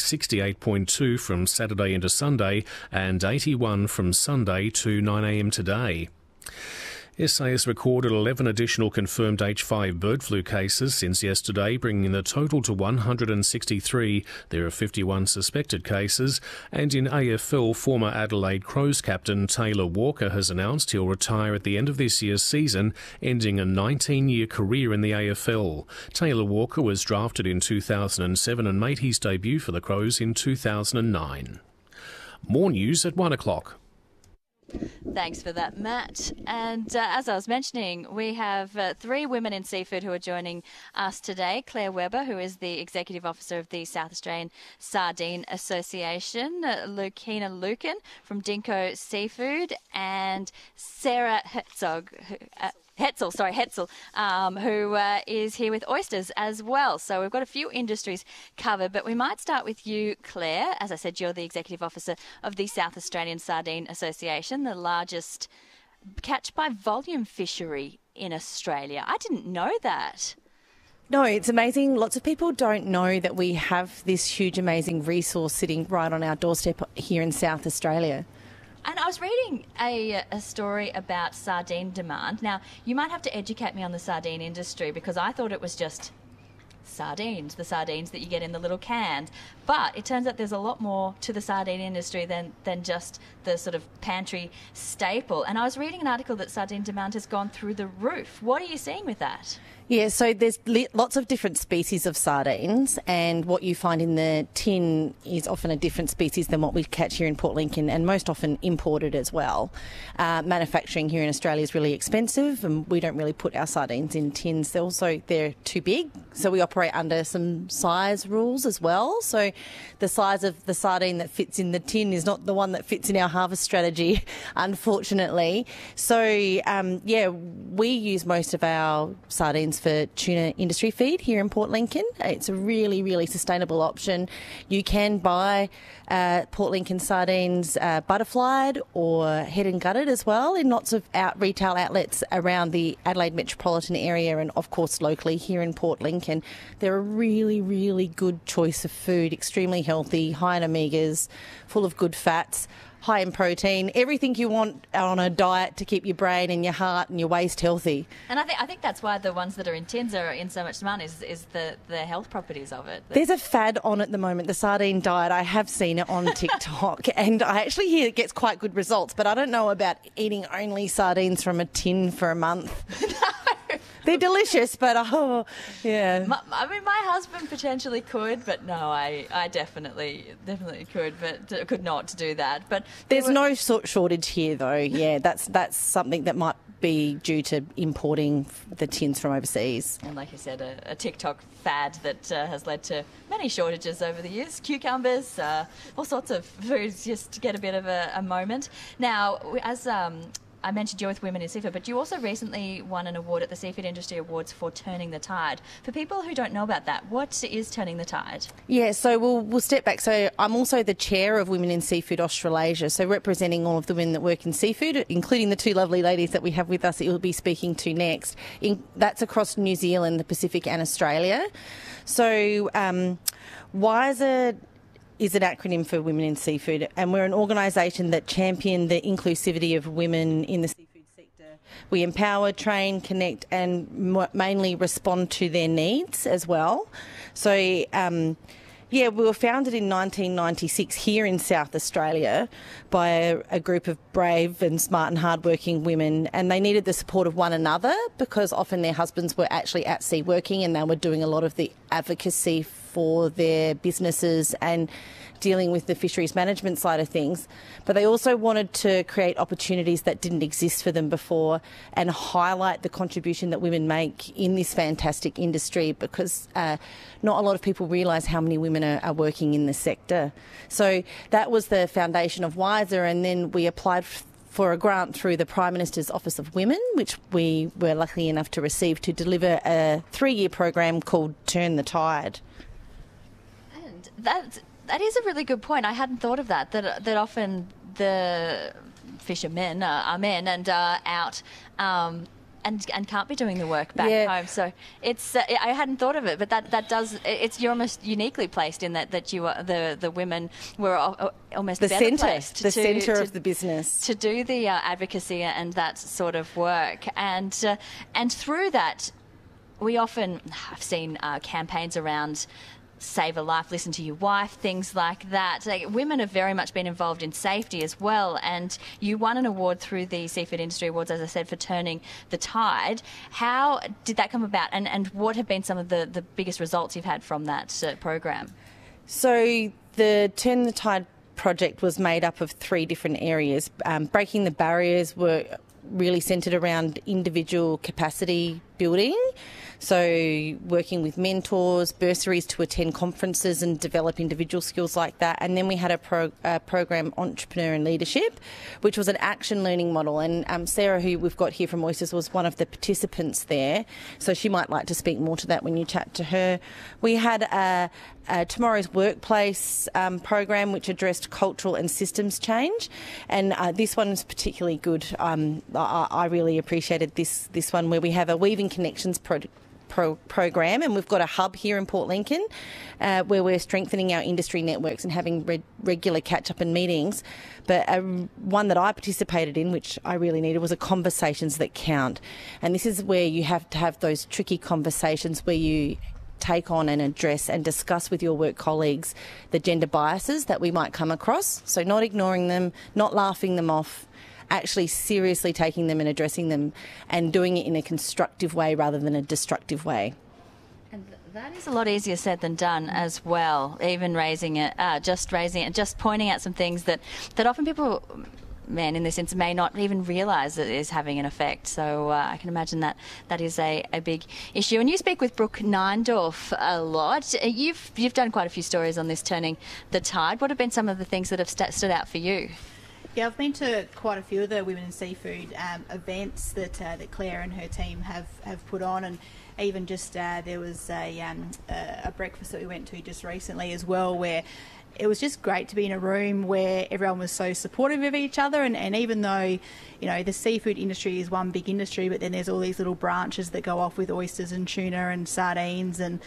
[SPEAKER 2] 68.2 from Saturday into Sunday and 81 from Sunday to 9 a.m. today. SA has recorded 11 additional confirmed H5 bird flu cases since yesterday, bringing the total to 163. There are 51 suspected cases. And in AFL, former Adelaide Crows captain Taylor Walker has announced he'll retire at the end of this year's season, ending a 19-year career in the AFL. Taylor Walker was drafted in 2007 and made his debut for the Crows in 2009. More news at 1 o'clock.
[SPEAKER 7] Thanks for that, Matt. And as I was mentioning, we have 3 women in seafood who are joining us today. Claire Webber, who is the Executive Officer of the South Australian Sardine Association, Lukina Lucan from Dinko Seafood, and Sarah Hetzel, who is here with oysters as well. So we've got a few industries covered, but we might start with you, Claire. As I said, you're the Executive Officer of the South Australian Sardine Association, the largest catch-by-volume fishery in Australia. I didn't know that.
[SPEAKER 20] No, it's amazing. Lots of people don't know that we have this huge, amazing resource sitting right on our doorstep here in South Australia.
[SPEAKER 7] And I was reading a story about sardine demand. Now, you might have to educate me on the sardine industry because I thought it was just sardines, the sardines that you get in the little cans. But it turns out there's a lot more to the sardine industry than just the sort of pantry staple. And I was reading an article that sardine demand has gone through the roof. What are you seeing with that?
[SPEAKER 20] Yeah, so there's lots of different species of sardines, and what you find in the tin is often a different species than what we catch here in Port Lincoln, and most often imported as well. Manufacturing here in Australia is really expensive, and we don't really put our sardines in tins. They're too big, so we operate under some size rules as well. So the size of the sardine that fits in the tin is not the one that fits in our harvest strategy, unfortunately. So, we use most of our sardines for tuna industry feed here in Port Lincoln. It's a really, really sustainable option. You can buy Port Lincoln sardines butterflied or head and gutted as well in lots of retail outlets around the Adelaide metropolitan area and, of course, locally here in Port Lincoln. They're a really, really good choice of food, extremely healthy, high in omegas, full of good fats, high in protein, everything you want on a diet to keep your brain and your heart and your waist healthy.
[SPEAKER 7] And I think that's why the ones that are in tins are in so much demand is the health properties of it.
[SPEAKER 20] There's a fad on at the moment, the sardine diet. I have seen it on TikTok and I actually hear it gets quite good results, but I don't know about eating only sardines from a tin for a month. They're delicious, but yeah.
[SPEAKER 7] My husband potentially could, but no, I definitely could, but could not do that. But
[SPEAKER 20] there's no shortage here, though. Yeah, that's something that might be due to importing the tins from overseas.
[SPEAKER 7] And like you said, a TikTok fad that has led to many shortages over the years. Cucumbers, all sorts of foods, just to get a bit of a moment. Now, as I mentioned you're with Women in Seafood, but you also recently won an award at the Seafood Industry Awards for Turning the Tide. For people who don't know about that, what is Turning the Tide?
[SPEAKER 20] Yeah, so we'll step back. So I'm also the chair of Women in Seafood Australasia, so representing all of the women that work in seafood, including the 2 lovely ladies that we have with us that you'll be speaking to next. That's across New Zealand, the Pacific and Australia. So WISER is an acronym for Women in Seafood, and we're an organisation that champion the inclusivity of women in the seafood sector. We empower, train, connect and mainly respond to their needs as well. So, we were founded in 1996 here in South Australia by a group of brave and smart and hardworking women, and they needed the support of one another because often their husbands were actually at sea working and they were doing a lot of the advocacy for their businesses and dealing with the fisheries management side of things. But they also wanted to create opportunities that didn't exist for them before and highlight the contribution that women make in this fantastic industry, because not a lot of people realise how many women are working in this sector. So that was the foundation of WISER, and then we applied for a grant through the Prime Minister's Office of Women, which we were lucky enough to receive, to deliver a 3-year program called Turn the Tide.
[SPEAKER 7] And that is a really good point. I hadn't thought of that often the fishermen are men and are out and can't be doing the work back home. So it's I hadn't thought of it, but that does you're almost uniquely placed in that you are the women were almost
[SPEAKER 20] the
[SPEAKER 7] better placed
[SPEAKER 20] the centre of the business
[SPEAKER 7] to do the advocacy and that sort of work, and through that we often have seen campaigns around Save a Life, Listen to Your Wife, things like that. Women have very much been involved in safety as well, and you won an award through the Seafood Industry Awards, as I said, for turning the tide. How did that come about, and what have been some of the biggest results you've had from that program?
[SPEAKER 20] So the Turn the Tide project was made up of 3 different areas. Breaking the barriers were really centred around individual capacity building. So working with mentors, bursaries to attend conferences and develop individual skills like that. And then we had a program, Entrepreneur and Leadership, which was an action learning model. And Sarah, who we've got here from Oysters, was one of the participants there. So she might like to speak more to that when you chat to her. We had a Tomorrow's Workplace program, which addressed cultural and systems change. And this one is particularly good. I really appreciated this one, where we have a Weaving Connections program, and we've got a hub here in Port Lincoln where we're strengthening our industry networks and having regular catch-up and meetings. But one that I participated in, which I really needed, was a Conversations That Count. And this is where you have to have those tricky conversations where you take on and address and discuss with your work colleagues the gender biases that we might come across. So not ignoring them, not laughing them off, actually seriously taking them and addressing them and doing it in a constructive way rather than a destructive way.
[SPEAKER 7] And that is a lot easier said than done as well, even raising it, just pointing out some things that often people, in this instance, may not even realise that it is having an effect. So I can imagine that is a big issue. And you speak with Brooke Neindorf a lot. You've done quite a few stories on this Turning the Tide. What have been some of the things that have stood out for you?
[SPEAKER 8] Yeah, I've been to quite a few of the Women in Seafood events that Claire and her team have put on, and even just there was a breakfast that we went to just recently as well, where it was just great to be in a room where everyone was so supportive of each other, and even though, you know, the seafood industry is one big industry, but then there's all these little branches that go off with oysters and tuna and sardines and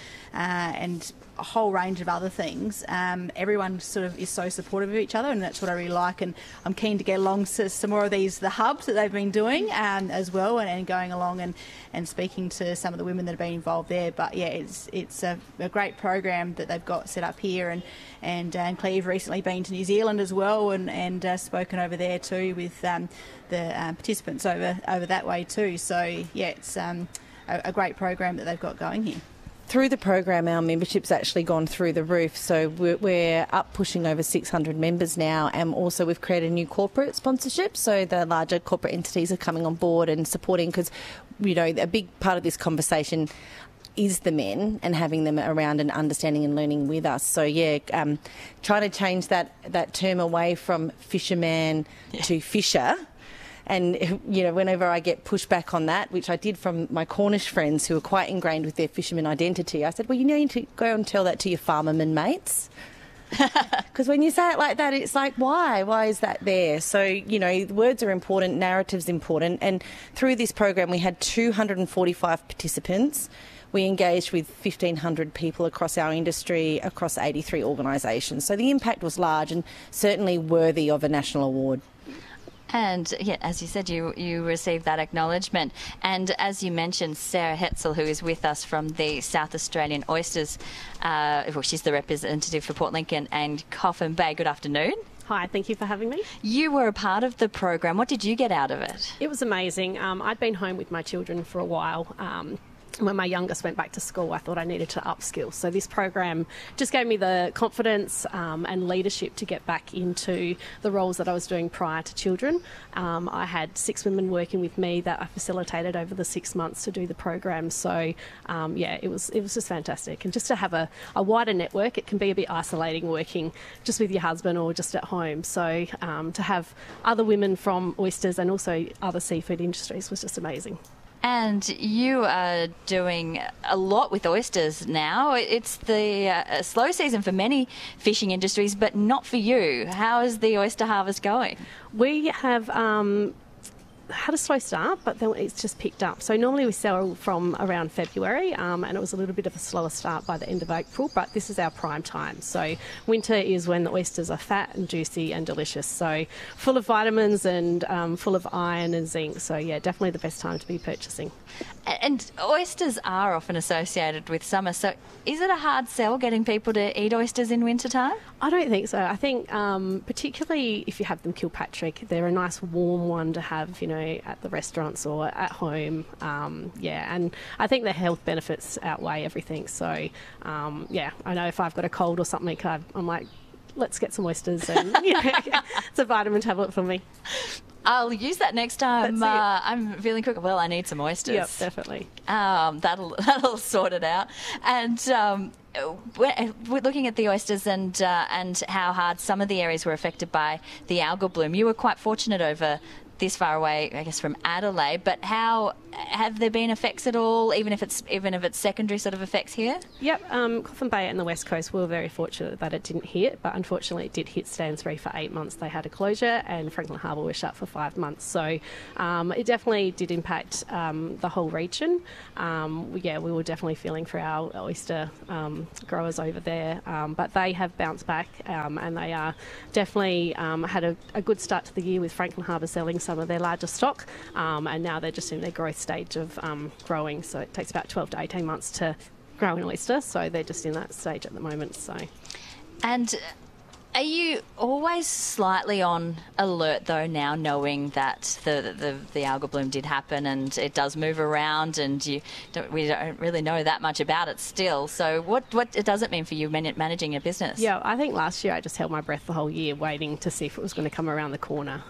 [SPEAKER 8] a whole range of other things. Everyone sort of is so supportive of each other, and that's what I really like, and I'm keen to get along to some more of the hubs that they've been doing as well, and going along and speaking to some of the women that have been involved there. But yeah, it's a great program that they've got set up here, and Claire's recently been to New Zealand as well, and spoken over there too with the participants over that way too. So yeah, it's a great program that they've got going here.
[SPEAKER 20] Through the program, our membership's actually gone through the roof. So we're up pushing over 600 members now, and also we've created a new corporate sponsorship. So the larger corporate entities are coming on board and supporting, because, you know, a big part of this conversation is the men and having them around and understanding and learning with us. So yeah, trying to change that term away from fisherman to fisher. And, you know, whenever I get pushback on that, which I did from my Cornish friends who are quite ingrained with their fisherman identity, I said, well, you need to go and tell that to your farmerman mates. Because when you say it like that, it's like, why? Why is that there? So, you know, words are important, narrative's important. And through this program, we had 245 participants. We engaged with 1,500 people across our industry, across 83 organisations. So the impact was large and certainly worthy of a national award.
[SPEAKER 7] And yeah, as you said, you received that acknowledgement. And as you mentioned, Sarah Hetzel, who is with us from the South Australian Oysters, she's the representative for Port Lincoln and Coffin Bay. Good afternoon.
[SPEAKER 21] Hi, thank you for having me.
[SPEAKER 7] You were a part of the program. What did you get out of it?
[SPEAKER 21] It was amazing. I'd been home with my children for a while. When my youngest went back to school, I thought I needed to upskill. So this program just gave me the confidence and leadership to get back into the roles that I was doing prior to children. I had 6 women working with me that I facilitated over the 6 months to do the program. So yeah, it was just fantastic. And just to have a wider network, it can be a bit isolating working just with your husband or just at home. So to have other women from oysters and also other seafood industries was just amazing.
[SPEAKER 7] And you are doing a lot with oysters now. It's the slow season for many fishing industries, but not for you. How is the oyster harvest going?
[SPEAKER 21] We have had a slow start, but then it's just picked up. So normally we sell from around February, and it was a little bit of a slower start by the end of April, but this is our prime time. So winter is when the oysters are fat and juicy and delicious. So full of vitamins and full of iron and zinc. So yeah, definitely the best time to be purchasing.
[SPEAKER 7] And oysters are often associated with summer, so is it a hard sell getting people to eat oysters in wintertime?
[SPEAKER 21] I don't think so. I think particularly if you have them Kilpatrick, they're a nice warm one to have, at the restaurants or at home. And I think the health benefits outweigh everything. So, I know if I've got a cold or something, I'm like, let's get some oysters and it's a vitamin tablet for me.
[SPEAKER 7] I'll use that next time I'm feeling crook. Well, I need some oysters.
[SPEAKER 21] Yep, definitely.
[SPEAKER 7] That'll sort it out. And we're looking at the oysters and how hard some of the areas were affected by the algal bloom. You were quite fortunate over this far away, I guess, from Adelaide. But how have there been effects at all, even if it's secondary sort of effects here?
[SPEAKER 21] Yep, Coffin Bay and the West Coast, we were very fortunate that it didn't hit, but unfortunately it did hit Stansbury for 8 months. They had a closure, and Franklin Harbour was shut for 5 months. So it definitely did impact the whole region. We were definitely feeling for our oyster growers over there, but they have bounced back, and they are definitely had a good start to the year with Franklin Harbour selling some of their larger stock, and now they're just in their growth stage of growing. So it takes about 12 to 18 months to grow an oyster, so they're just in that stage at the moment. So,
[SPEAKER 7] and are you always slightly on alert though now, knowing that the algal bloom did happen and it does move around, and we don't really know that much about it still? So what does it mean for you managing your business?
[SPEAKER 21] Yeah, I think last year I just held my breath the whole year waiting to see if it was going to come around the corner.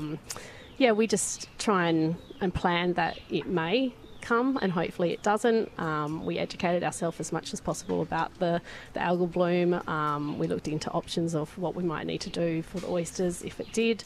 [SPEAKER 21] We just try and plan that it may come, and hopefully it doesn't. We educated ourselves as much as possible about the algal bloom. We looked into options of what we might need to do for the oysters if it did.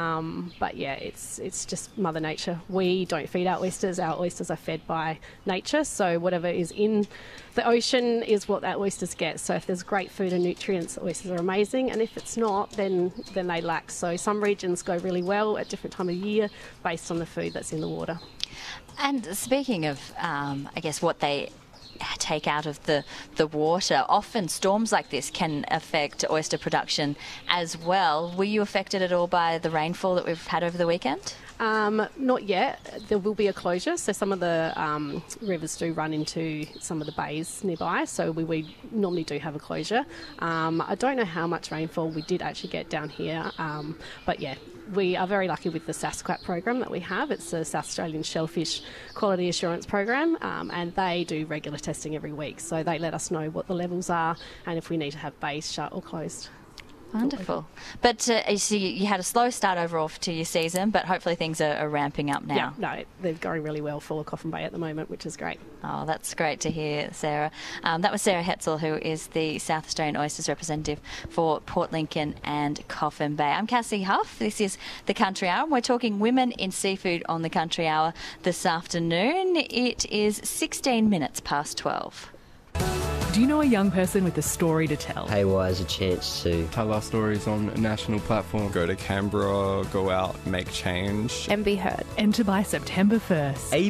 [SPEAKER 21] It's just Mother Nature. We don't feed our oysters. Our oysters are fed by nature, so whatever is in the ocean is what our oysters get. So if there's great food and nutrients, the oysters are amazing, and if it's not, then they lack. So some regions go really well at different time of year based on the food that's in the water.
[SPEAKER 7] And speaking of, I guess, what they take out of the water, often storms like this can affect oyster production as well. Were you affected at all by the rainfall that we've had over the weekend?
[SPEAKER 21] Not yet. There will be a closure, so some of the rivers do run into some of the bays nearby, so we normally do have a closure. I don't know how much rainfall we did actually get down here, but yeah, we are very lucky with the SASQAP program that we have. It's the South Australian Shellfish Quality Assurance Program, and they do regular testing every week, so they let us know what the levels are and if we need to have bays shut or closed.
[SPEAKER 7] Wonderful. But you had a slow start overall to your season, but hopefully things are ramping up now.
[SPEAKER 21] Yeah, no, they're going really well for Coffin Bay at the moment, which is great.
[SPEAKER 7] Oh, that's great to hear, Sarah. That was Sarah Hetzel, who is the South Australian Oysters representative for Port Lincoln and Coffin Bay. I'm Cassie Huff. This is The Country Hour. We're talking women in seafood on The Country Hour this afternoon. It is 16 minutes past 12.
[SPEAKER 3] Do you know a young person with a story to tell?
[SPEAKER 22] Haywire is a chance to
[SPEAKER 23] tell our stories on a national platform. Go to Canberra, go out, make change.
[SPEAKER 3] And be heard. Enter by September 1st.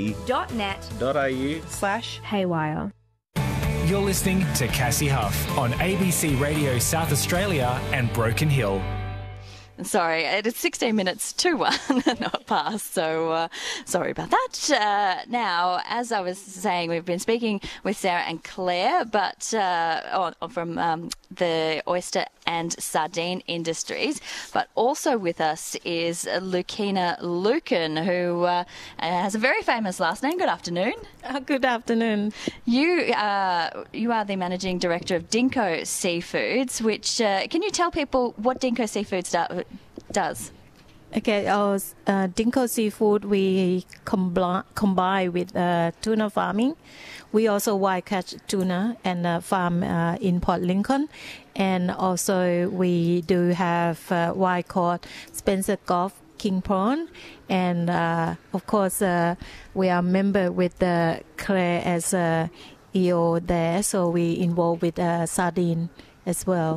[SPEAKER 22] abc.net.au/haywire.
[SPEAKER 6] You're listening to Cassie Huff on ABC Radio South Australia and Broken Hill.
[SPEAKER 7] Sorry, it's 16 minutes to 1, not past, so sorry about that. Now, as I was saying, we've been speaking with Sarah and Claire, but from the oyster and sardine industries, but also with us is Lucina Lucan, who has a very famous last name. Good afternoon.
[SPEAKER 24] Good afternoon.
[SPEAKER 7] You are the Managing Director of Dinko Seafoods, which, can you tell people what Dinko Seafoods does?
[SPEAKER 24] Okay, Dinko Seafood, we combine with tuna farming. We also wild catch tuna and farm in Port Lincoln. And also we do have wild caught Spencer Gulf king prawn. And of course, we are member with Claire as EO there, so we involved with sardine as well.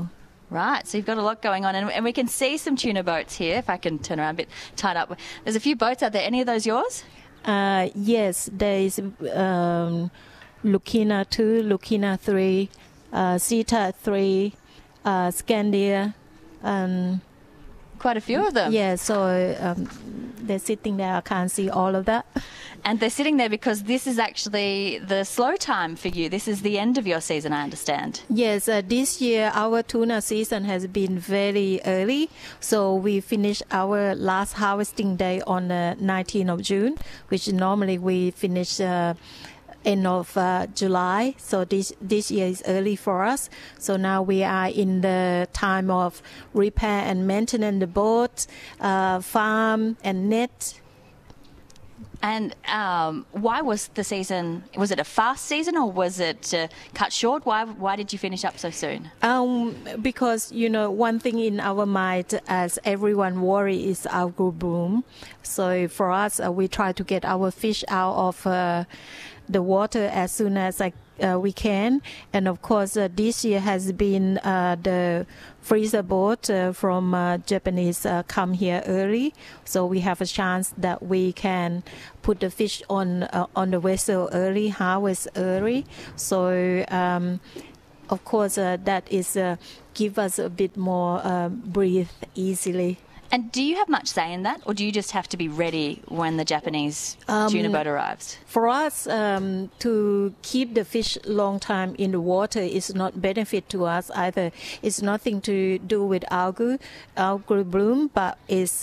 [SPEAKER 4] Right, so you've got a lot going on, and we can see some tuna boats here. If I can turn around a bit, tied up. There's a few boats out there. Any of those yours?
[SPEAKER 24] Yes, there is Lucina 2, Lucina 3, Zeta 3, Scandia.
[SPEAKER 4] Quite a few of them.
[SPEAKER 24] Yeah, so they're sitting there. I can't see all of that.
[SPEAKER 4] And they're sitting there because this is actually the slow time for you. This is the end of your season, I understand.
[SPEAKER 24] Yes, this year our tuna season has been very early. So we finished our last harvesting day on the 19th of June, which normally we finish end of July. So this year is early for us. So now we are in the time of repair and maintenance the boat, farm and net.
[SPEAKER 4] And why was the season, was it a fast season or was it cut short? Why did you finish up so soon?
[SPEAKER 24] Because, one thing in our mind, as everyone worry, is algal bloom. So for us, we try to get our fish out of the water as soon as we can. And of course, this year has been the freezer boat from Japanese come here early, so we have a chance that we can put the fish on the vessel early, harvest early. So of course that is give us a bit more breathe easily.
[SPEAKER 4] And do you have much say in that, or do you just have to be ready when the Japanese tuna boat arrives?
[SPEAKER 24] For us, to keep the fish long time in the water is not benefit to us either. It's nothing to do with algal bloom, but it's,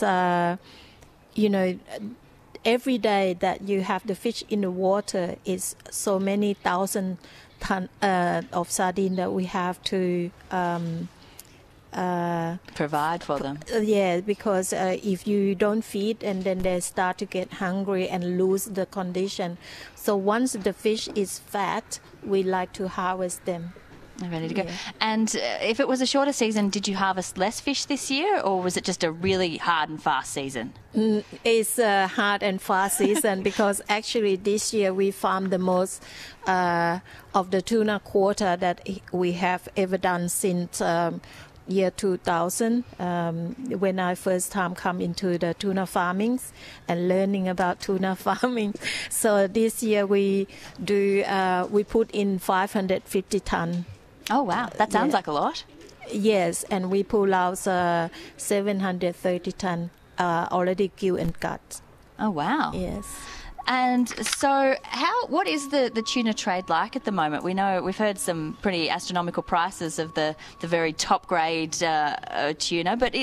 [SPEAKER 24] every day that you have the fish in the water is so many thousand ton of sardine that we have to
[SPEAKER 4] provide for them.
[SPEAKER 24] Yeah, because if you don't feed, and then they start to get hungry and lose the condition. So once the fish is fat, we like to harvest them.
[SPEAKER 4] They're ready to go. And if it was a shorter season, did you harvest less fish this year, or was it just a really hard and fast season?
[SPEAKER 24] It's a hard and fast season because actually this year we farmed the most of the tuna quota that we have ever done since year 2000, when I first time come into the tuna farming and learning about tuna farming. So this year we put in 550 ton.
[SPEAKER 4] Oh wow, that sounds like a lot.
[SPEAKER 24] Yes, and we pull out 730 ton already killed and cut.
[SPEAKER 4] Oh wow.
[SPEAKER 24] Yes.
[SPEAKER 4] And so what is the tuna trade like at the moment? We've heard some pretty astronomical prices of the very top grade tuna, but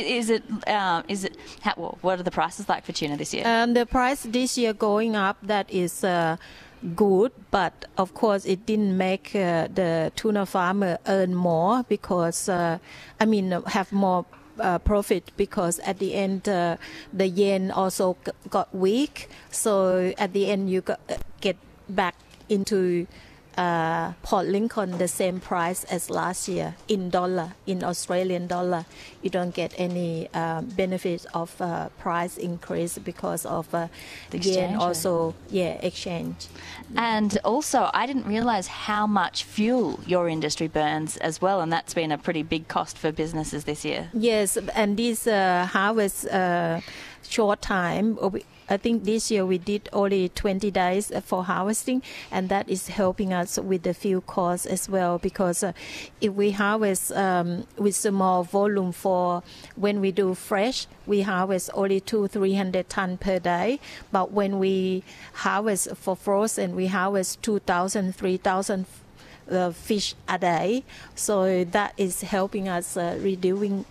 [SPEAKER 4] what are the prices like for tuna this year?
[SPEAKER 24] The price this year going up, that is good, but of course it didn't make the tuna farmer earn more because have more profit, because at the end the yen also got weak, so at the end you get back into Port Lincoln the same price as last year in Australian dollar. You don't get any benefit of price increase because of the yen also exchange.
[SPEAKER 4] And also I didn't realise how much fuel your industry burns as well, and that's been a pretty big cost for businesses this year.
[SPEAKER 24] Yes, and this harvest short time, I think this year we did only 20 days for harvesting, and that is helping us with the fuel cost as well, because if we harvest with small volume for when we do fresh, we harvest only 200-300 ton per day, but when we harvest for frozen, we harvest 2,000-3,000 fish a day. So that is helping us reducing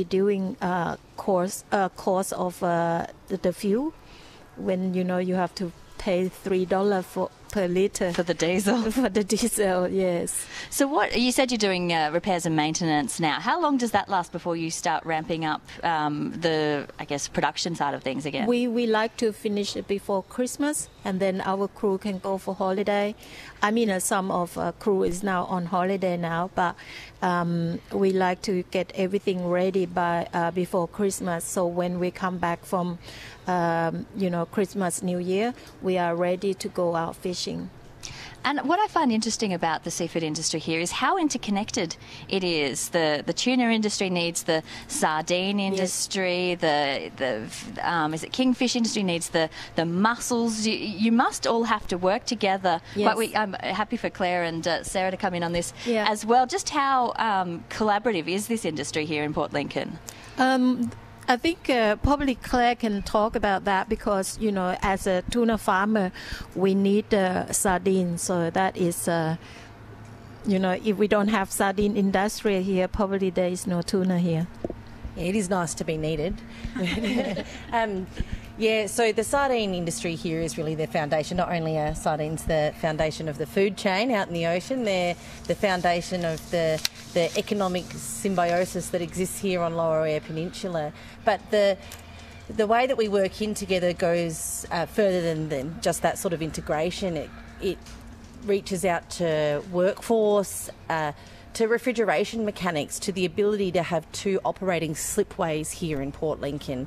[SPEAKER 24] cost of the fuel. When you have to pay $3 per liter
[SPEAKER 4] for the diesel.
[SPEAKER 24] For the diesel, yes.
[SPEAKER 4] So you said you're doing repairs and maintenance now. How long does that last before you start ramping up the production side of things again?
[SPEAKER 24] We like to finish it before Christmas, and then our crew can go for holiday. Some of crew is now on holiday now, but we like to get everything ready by before Christmas. So when we come back from Christmas, New Year, we are ready to go out fishing.
[SPEAKER 4] And what I find interesting about the seafood industry here is how interconnected it is. The tuna industry needs the sardine industry. Yes. Is it kingfish industry needs the mussels. You must all have to work together.
[SPEAKER 24] Yes.
[SPEAKER 4] But I'm happy for Claire and Sarah to come in on this as well. Just how collaborative is this industry here in Port Lincoln?
[SPEAKER 24] I think probably Claire can talk about that because, you know, as a tuna farmer, we need sardines. So that is, you know, if we don't have sardine industry here, probably there is no tuna here.
[SPEAKER 20] It is nice to be needed. So the sardine industry here is really the foundation. Not only are sardines the foundation of the food chain out in the ocean, they're the foundation of the economic symbiosis that exists here on Lower Eyre Peninsula. But the way that we work in together goes further than just that sort of integration. It reaches out to workforce, to refrigeration mechanics, to the ability to have 2 operating slipways here in Port Lincoln.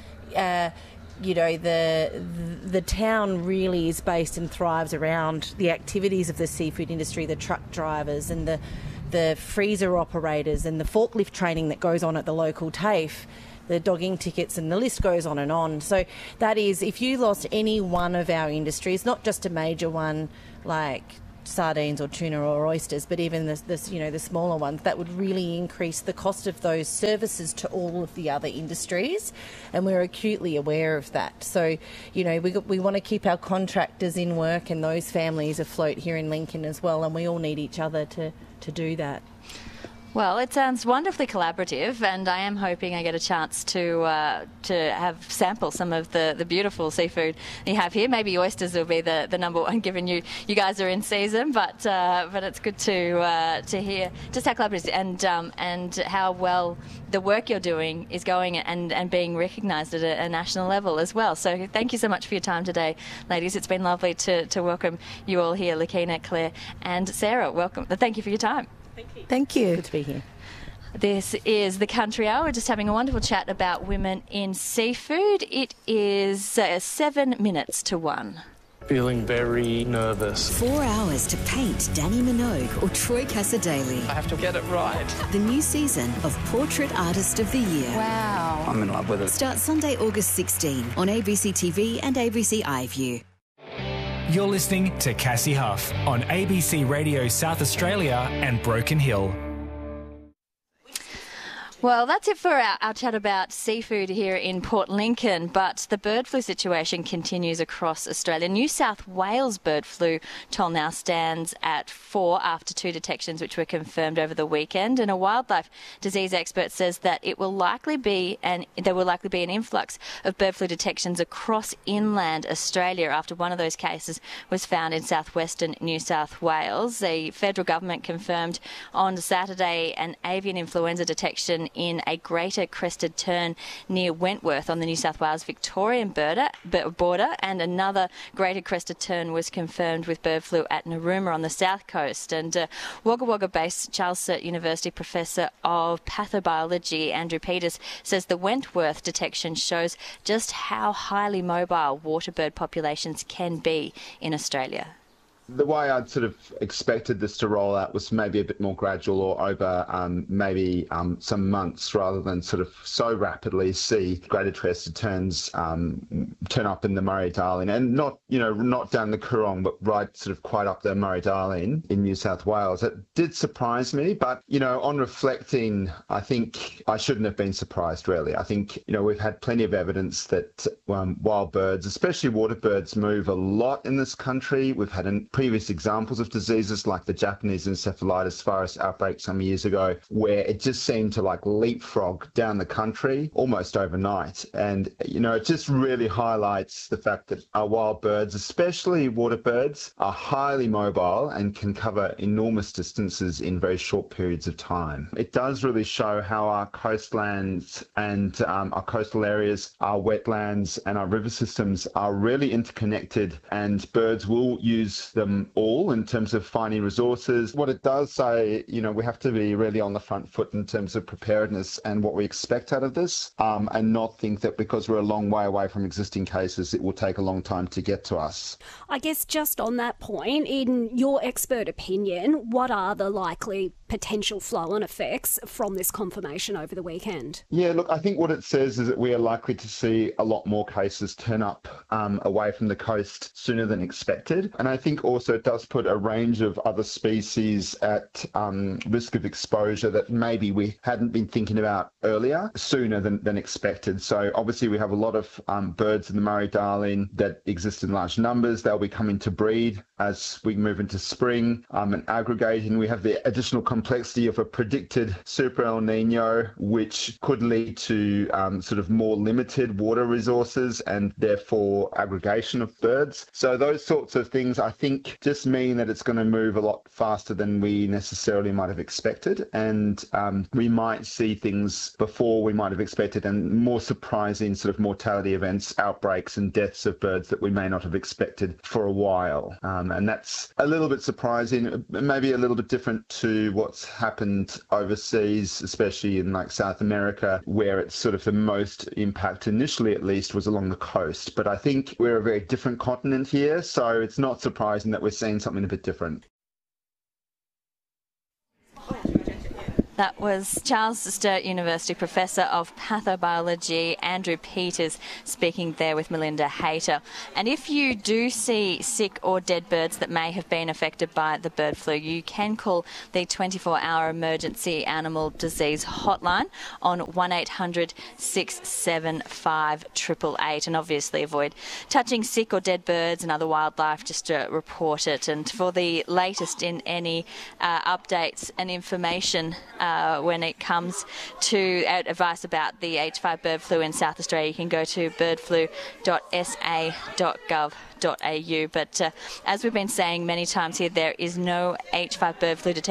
[SPEAKER 20] You know, the town really is based and thrives around the activities of the seafood industry, the truck drivers and the freezer operators and the forklift training that goes on at the local TAFE, the dogging tickets, and the list goes on and on. So that is, if you lost any one of our industries, not just a major one like sardines or tuna or oysters, but even the smaller ones, that would really increase the cost of those services to all of the other industries, and we're acutely aware of that. So, you know, we want to keep our contractors in work and those families afloat here in Lincoln as well, and we all need each other to do that.
[SPEAKER 4] Well, it sounds wonderfully collaborative, and I am hoping I get a chance to have sample some of the beautiful seafood you have here. Maybe oysters will be the number one, given you guys are in season. But it's good to hear just how collaborative and how well the work you're doing is going and being recognised at a national level as well. So thank you so much for your time today, ladies. It's been lovely to welcome you all here, Lakina, Claire, and Sarah. Welcome. Thank you for your time.
[SPEAKER 24] Thank you.
[SPEAKER 20] Good to be here.
[SPEAKER 4] This is the Country Hour. We're just having a wonderful chat about women in seafood. It is 7 minutes to 1.
[SPEAKER 5] Feeling very nervous.
[SPEAKER 10] 4 hours to paint Danny Minogue or Troy Cassar-Daley.
[SPEAKER 5] I have to get it right.
[SPEAKER 10] The new season of Portrait Artist of the Year.
[SPEAKER 4] Wow.
[SPEAKER 5] I'm in love with it.
[SPEAKER 10] Starts Sunday, August 16 on ABC TV and ABC iView.
[SPEAKER 6] You're listening to Cassie Huff on ABC Radio South Australia and Broken Hill.
[SPEAKER 4] Well, that's it for our chat about seafood here in Port Lincoln, but the bird flu situation continues across Australia. New South Wales bird flu toll now stands at 4 after 2 detections which were confirmed over the weekend, and a wildlife disease expert says that there will likely be an influx of bird flu detections across inland Australia after one of those cases was found in southwestern New South Wales. The federal government confirmed on Saturday an avian influenza detection in a greater crested tern near Wentworth on the New South Wales-Victorian border, and another greater crested tern was confirmed with bird flu at Narooma on the south coast. And Wagga Wagga-based Charles Sturt University Professor of Pathobiology Andrew Peters says the Wentworth detection shows just how highly mobile water bird populations can be in Australia.
[SPEAKER 12] The way I'd sort of expected this to roll out was maybe a bit more gradual or over maybe some months, rather than sort of so rapidly see greater crested terns turn up in the Murray-Darling, and not down the Coorong, but right sort of quite up the Murray-Darling in New South Wales. It did surprise me, but on reflecting, I think I shouldn't have been surprised really. I think we've had plenty of evidence that wild birds, especially water birds, move a lot in this country. We've had previous examples of diseases like the Japanese encephalitis virus outbreak some years ago, where it just seemed to leapfrog down the country almost overnight. And, it just really highlights the fact that our wild birds, especially water birds, are highly mobile and can cover enormous distances in very short periods of time. It does really show how our coastlands and our coastal areas, our wetlands and our river systems are really interconnected, and birds will use the them all in terms of finding resources. What it does say, we have to be really on the front foot in terms of preparedness and what we expect out of this, and not think that because we're a long way away from existing cases, it will take a long time to get to us.
[SPEAKER 9] I guess just on that point, in your expert opinion, what are the likely potential flow-on effects from this confirmation over the weekend?
[SPEAKER 12] Yeah, look, I think what it says is that we are likely to see a lot more cases turn up away from the coast sooner than expected. And I think also it does put a range of other species at risk of exposure that maybe we hadn't been thinking about earlier, sooner than expected. So obviously we have a lot of birds in the Murray-Darling that exist in large numbers. They'll be coming to breed as we move into spring and aggregating. We have the additional complexity of a predicted Super El Nino, which could lead to sort of more limited water resources and therefore aggregation of birds. So those sorts of things, I think, just mean that it's going to move a lot faster than we necessarily might have expected. And we might see things before we might have expected, and more surprising sort of mortality events, outbreaks and deaths of birds that we may not have expected for a while. And that's a little bit surprising, maybe a little bit different to what's happened overseas, especially in like South America, where it's sort of the most impact initially, at least, was along the coast. But I think we're a very different continent here, so it's not surprising that we're seeing something a bit different.
[SPEAKER 4] That was Charles Sturt University Professor of Pathobiology, Andrew Peters, speaking there with Melinda Hayter. And if you do see sick or dead birds that may have been affected by the bird flu, you can call the 24-hour emergency animal disease hotline on 1800 675 888, and obviously avoid touching sick or dead birds and other wildlife. Just report it. And for the latest in any updates and information when it comes to advice about the H5 bird flu in South Australia, you can go to birdflu.sa.gov.au. But as we've been saying many times here, there is no H5 bird flu detection